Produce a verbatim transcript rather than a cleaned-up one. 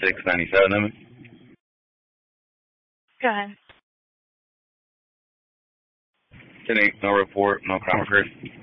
six ninety-seven of it. Go ahead. ten eight, no report, no crime occurred.